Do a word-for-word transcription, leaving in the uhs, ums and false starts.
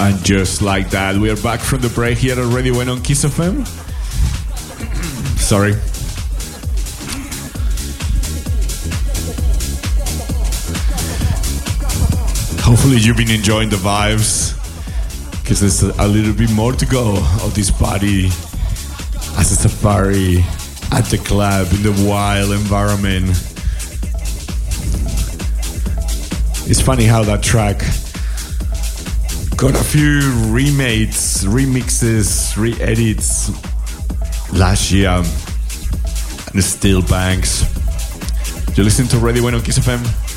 And just like that, we are back from the break here at Radio Bueno on Kiss F M. Sorry. Hopefully you've been enjoying the vibes, because there's a little bit more to go of this party as a safari at the club in the wild environment. It's funny how that track got a few remakes, remixes, re-edits last year, and it still bangs. You listen to Radio Bueno on Kiss F M.